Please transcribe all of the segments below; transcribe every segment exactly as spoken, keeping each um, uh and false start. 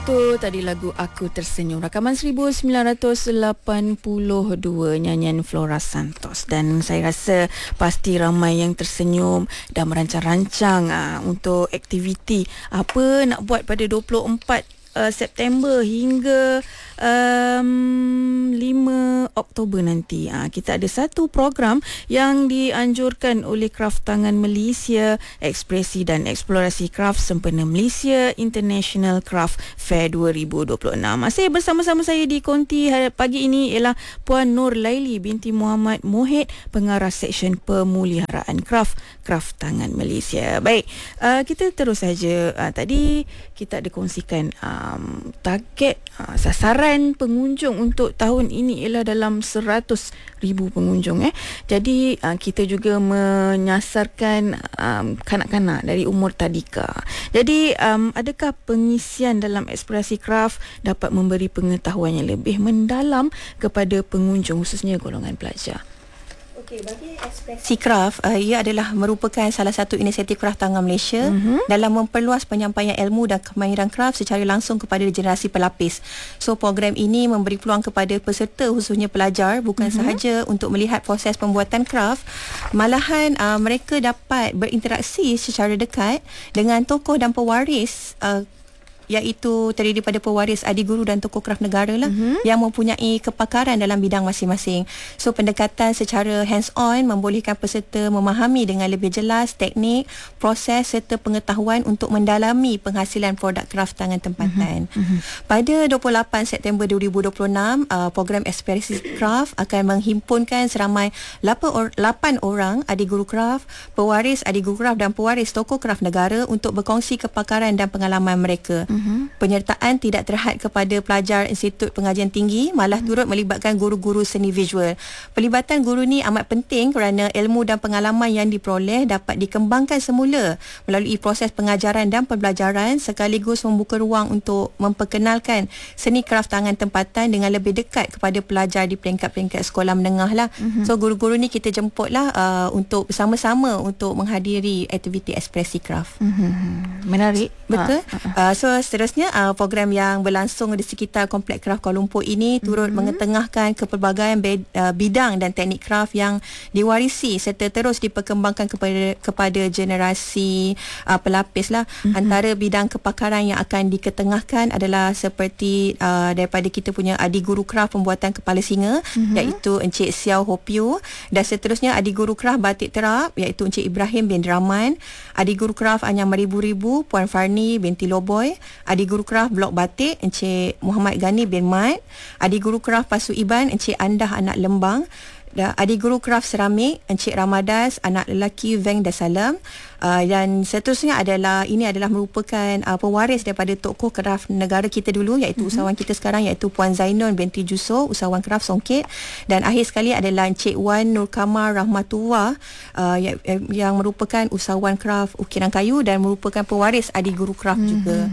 Itu tadi lagu Aku Tersenyum, rakaman seribu sembilan ratus lapan puluh dua, nyanyian Flora Santos. Dan saya rasa pasti ramai yang tersenyum dan merancang-rancang uh, untuk aktiviti apa nak buat pada dua puluh empat uh, September hingga um, lima Oktober nanti. Uh, kita ada satu program yang dianjurkan oleh Kraft Tangan Malaysia, Ekspresi dan Eksplorasi Kraft sempena Malaysia International Craft Fair dua ribu dua puluh enam. Masih bersama-sama saya di konti pagi ini ialah Puan Nur Laili binti Muhammad Mohit, pengarah Seksyen Pemeliharaan Kraft Kraft Tangan Malaysia. Baik, uh, kita terus saja. Uh, tadi kita ada kongsikan um, target uh, sasaran pengunjung untuk tahun ini ialah dalam seratus ribu pengunjung. Eh. Jadi uh, kita juga menyasarkan um, kanak-kanak dari umur tadika. Jadi um, adakah pengisian dalam Eksplorasi Kraft dapat memberi pengetahuan yang lebih mendalam kepada pengunjung, khususnya golongan pelajar? Okey, bagi Ekspresi Kraft, uh, ia adalah merupakan salah satu inisiatif Kraft Tangan Malaysia uh-huh. dalam memperluas penyampaian ilmu dan kemahiran kraft secara langsung kepada generasi pelapis. So program ini memberi peluang kepada peserta, khususnya pelajar, bukan uh-huh. sahaja untuk melihat proses pembuatan kraft, malahan uh, mereka dapat berinteraksi secara dekat dengan tokoh dan pewaris uh, iaitu terdiri daripada pewaris, adik guru dan tokoh kraft negara lah uh-huh. yang mempunyai kepakaran dalam bidang masing-masing. So pendekatan secara hands-on membolehkan peserta memahami dengan lebih jelas teknik, proses serta pengetahuan untuk mendalami penghasilan produk kraft tangan tempatan. Uh-huh. Uh-huh. Pada dua puluh lapan September dua ribu dua puluh enam, uh, program Ekspresi Kraft akan menghimpunkan seramai lapan orang adik guru kraft, pewaris adik guru kraft dan pewaris tokoh kraft negara untuk berkongsi kepakaran dan pengalaman mereka. Uh-huh. Penyertaan tidak terhad kepada pelajar Institut Pengajian Tinggi, malah turut melibatkan guru-guru seni visual. Pelibatan guru ni amat penting kerana ilmu dan pengalaman yang diperoleh dapat dikembangkan semula melalui proses pengajaran dan pembelajaran, sekaligus membuka ruang untuk memperkenalkan seni kraft tangan tempatan dengan lebih dekat kepada pelajar di peringkat-peringkat sekolah menengah lah. Mm-hmm. So guru-guru ni kita jemput lah uh, untuk bersama-sama untuk menghadiri aktiviti Ekspresi Kraft. Mm-hmm. Menarik. Betul. Uh, so seterusnya, uh, program yang berlangsung di sekitar Kompleks Kraft Kuala Lumpur ini turut mm-hmm. mengetengahkan kepelbagaian be- uh, bidang dan teknik kraft yang diwarisi serta terus diperkembangkan kepada kepada generasi uh, pelapis lah. Mm-hmm. Antara bidang kepakaran yang akan diketengahkan adalah seperti uh, daripada kita punya adik guru kraft pembuatan kepala singa mm-hmm. iaitu Encik Siau Hopiu, dan seterusnya adik guru kraft batik terap iaitu Encik Ibrahim bin Rahman, adik guru kraft Anyam Meribu-Ribu Puan Farni binti Loboy, adik guru kraft blok batik Encik Muhammad Ghani bin Mat, adik guru kraft Pasu Iban Encik Andah anak Lembang, adik guru kraft seramik Encik Ramadas anak lelaki Veng Dasalam. Uh, dan seterusnya adalah ini adalah merupakan uh, pewaris daripada tokoh kraft negara kita dulu, iaitu mm-hmm. usahawan kita sekarang iaitu Puan Zainun binti Juso, usahawan kraft Songket, dan akhir sekali adalah Encik Wan Nur Kamar Rahmatullah uh, yang, yang merupakan usahawan kraft ukiran kayu dan merupakan pewaris adik guru kraft mm-hmm. juga.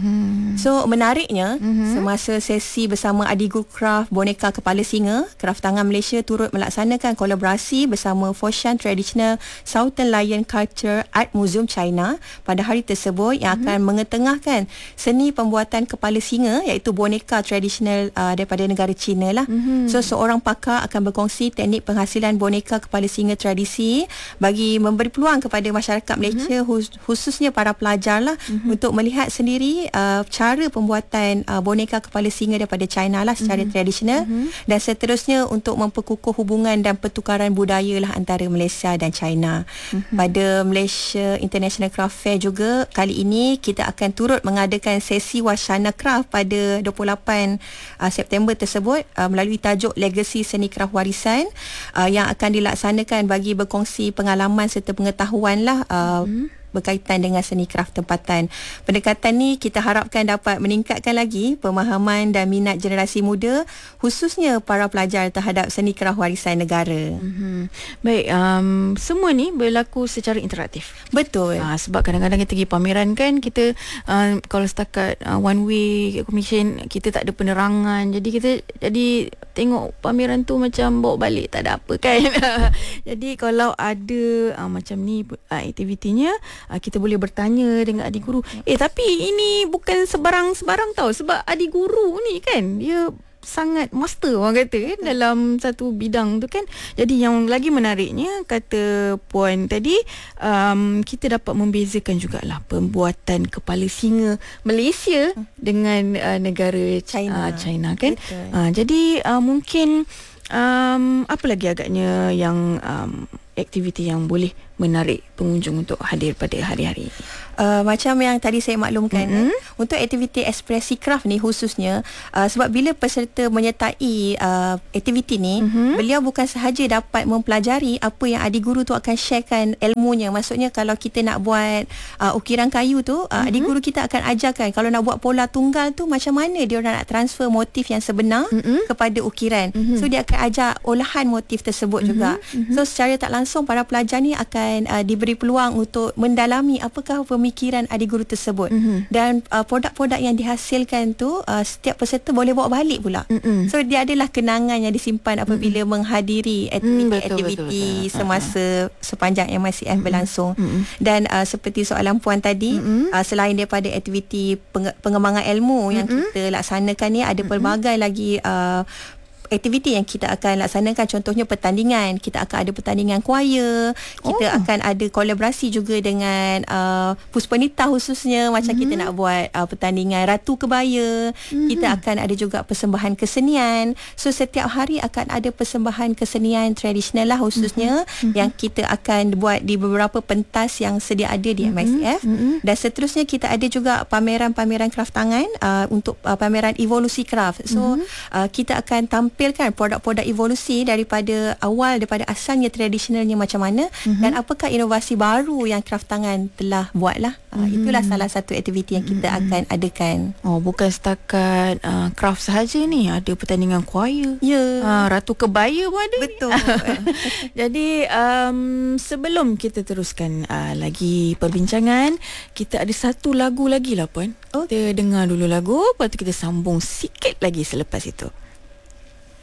So menariknya mm-hmm. semasa sesi bersama adik guru kraft boneka kepala singa, Kraft Tangan Malaysia turut melaksanakan kolaborasi bersama Foshan Traditional Southern Lion Culture Art Museum China pada hari tersebut yang akan mm-hmm. mengetengahkan seni pembuatan kepala singa iaitu boneka tradisional uh, daripada negara China lah. Mm-hmm. So seorang pakar akan berkongsi teknik penghasilan boneka kepala singa tradisi bagi memberi peluang kepada masyarakat Malaysia mm-hmm. khususnya para pelajar lah mm-hmm. untuk melihat sendiri uh, cara pembuatan uh, boneka kepala singa daripada China lah secara mm-hmm. tradisional mm-hmm. dan seterusnya untuk memperkukuh hubungan dan pertukaran budaya lah antara Malaysia dan China. Mm-hmm. Pada Malaysia International Craft Fair juga, kali ini kita akan turut mengadakan sesi wacana kraft pada dua puluh lapan uh, September tersebut uh, melalui tajuk Legasi Seni Kraft Warisan uh, yang akan dilaksanakan bagi berkongsi pengalaman serta pengetahuan lah uh, hmm. berkaitan dengan seni kraft tempatan. Pendekatan ni kita harapkan dapat meningkatkan lagi pemahaman dan minat generasi muda, khususnya para pelajar terhadap seni kraft warisan negara. Mm-hmm. Baik, um, semua ni berlaku secara interaktif. Betul. Uh, sebab kadang-kadang kita pergi pameran kan, kita uh, kalau setakat uh, one way communication, kita tak ada penerangan. Jadi kita jadi tengok pameran tu macam bawa balik tak ada apa kan. Jadi kalau ada uh, macam ni uh, aktivitinya, uh, kita boleh bertanya dengan adik guru. Eh tapi ini bukan sebarang-sebarang tau, sebab adik guru ni kan dia sangat master orang kata kan dalam satu bidang tu kan. Jadi yang lagi menariknya kata puan tadi, um, kita dapat membezakan jugalah pembuatan kepala singa Malaysia hmm. dengan uh, negara China, uh, China kan. Uh, jadi uh, mungkin um, apa lagi agaknya yang um, aktiviti yang boleh menarik pengunjung untuk hadir pada hari-hari ini? Uh, macam yang tadi saya maklumkan, mm-hmm. eh, untuk aktiviti ekspresi kraft ni khususnya, uh, sebab bila peserta menyertai uh, aktiviti ni, mm-hmm. beliau bukan sahaja dapat mempelajari apa yang adik guru tu akan sharekan ilmunya. Maksudnya kalau kita nak buat uh, ukiran kayu tu, uh, mm-hmm. adik guru kita akan ajarkan kalau nak buat pola tunggal tu macam mana dia orang nak transfer motif yang sebenar mm-hmm. kepada ukiran. Mm-hmm. So dia akan ajar olahan motif tersebut mm-hmm. juga. Mm-hmm. So secara tak langsung para pelajar ni akan uh, diberi peluang untuk mendalami apakah pemikiran adik guru tersebut. Mm-hmm. Dan uh, produk-produk yang dihasilkan tu uh, setiap peserta boleh bawa balik pula. Mm-hmm. So dia adalah kenangan yang disimpan apabila mm-hmm. menghadiri aktiviti-aktiviti mm, semasa uh-huh. sepanjang M I C F mm-hmm. berlangsung. Mm-hmm. Dan uh, seperti soalan puan tadi, mm-hmm. uh, selain daripada aktiviti peng- pengembangan ilmu mm-hmm. yang kita laksanakan ni, ada mm-hmm. pelbagai lagi uh, aktiviti yang kita akan laksanakan. Contohnya pertandingan, kita akan ada pertandingan choir, kita oh. akan ada kolaborasi juga dengan uh, Puspanita khususnya, macam mm-hmm. kita nak buat uh, pertandingan Ratu Kebaya, mm-hmm. kita akan ada juga persembahan kesenian. So setiap hari akan ada persembahan kesenian tradisional lah khususnya mm-hmm. yang kita akan buat di beberapa pentas yang sedia ada di mm-hmm. M I C F. Mm-hmm. Dan seterusnya kita ada juga pameran-pameran kraft tangan uh, untuk uh, pameran evolusi kraft. So mm-hmm. uh, kita akan tampil tampilkan produk-produk evolusi daripada awal, daripada asalnya tradisionalnya macam mana mm-hmm. dan apakah inovasi baru yang kraft tangan telah buat lah. Mm-hmm. Uh, itulah salah satu aktiviti yang kita mm-hmm. akan adakan. Oh, bukan setakat uh, kraft sahaja ni, ada pertandingan choir. Ya. Yeah. Uh, Ratu Kebaya pun ada. Betul. Jadi um, sebelum kita teruskan uh, lagi perbincangan, kita ada satu lagu lagi lah puan. Oh. Kita dengar dulu lagu, lepas tu kita sambung sikit lagi selepas itu.